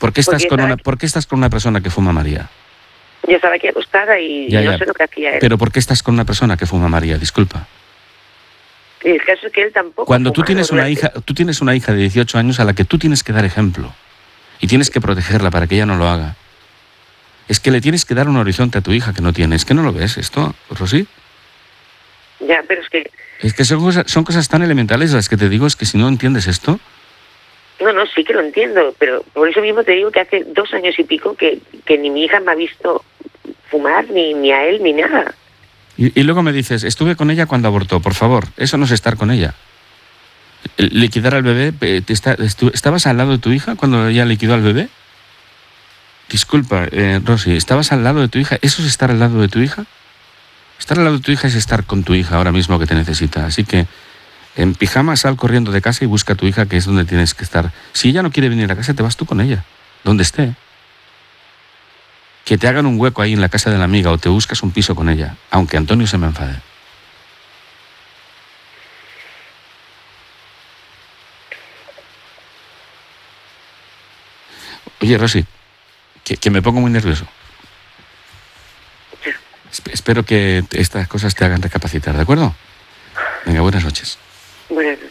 ¿Por qué estás con una persona que fuma María? Yo estaba aquí acostada y no sé lo que hacía él. Pero ¿por qué estás con una persona que fuma María? Disculpa. Y el caso es que él tampoco. Cuando tú tienes una hija de 18 años a la que tú tienes que dar ejemplo y tienes que protegerla para que ella no lo haga, es que le tienes que dar un horizonte a tu hija que no tiene. ¿Es que no lo ves esto, Rosy? Ya, pero es que... Es que son cosas tan elementales las que te digo, es que si no entiendes esto... No, sí que lo entiendo, pero por eso mismo te digo que hace 2 años y pico que ni mi hija me ha visto fumar, ni a él, ni nada. Y luego me dices, estuve con ella cuando abortó. Por favor, eso no es estar con ella. Liquidar al bebé, ¿estabas al lado de tu hija cuando ella liquidó al bebé? Disculpa, Rosy, ¿estabas al lado de tu hija? ¿Eso es estar al lado de tu hija? Estar al lado de tu hija es estar con tu hija ahora mismo que te necesita. Así que en pijama sal corriendo de casa y busca a tu hija, que es donde tienes que estar. Si ella no quiere venir a casa, te vas tú con ella, donde esté. Que te hagan un hueco ahí en la casa de la amiga o te buscas un piso con ella, aunque Antonio se me enfade. Oye, Rosy, que me pongo muy nervioso. Espero que estas cosas te hagan recapacitar, ¿de acuerdo? Venga, buenas noches. Buenas noches.